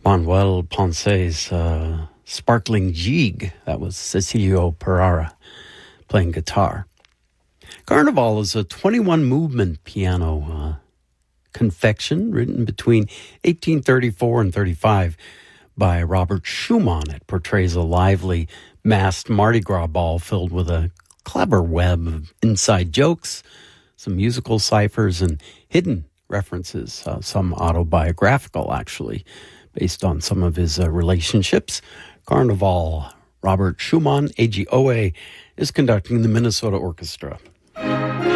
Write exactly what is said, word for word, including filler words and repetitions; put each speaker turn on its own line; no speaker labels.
Manuel Ponce's uh, Sparkling Jig. That was Cecilio Pereira playing guitar. Carnival is a twenty-one movement piano uh, confection written between eighteen thirty-four and thirty-five by Robert Schumann. It portrays a lively, masked Mardi Gras ball filled with a clever web of inside jokes, some musical ciphers, and hidden references, uh, some autobiographical, actually, based on some of his uh, relationships. Carnival, Robert Schumann, A G O A, is conducting the Minnesota Orchestra.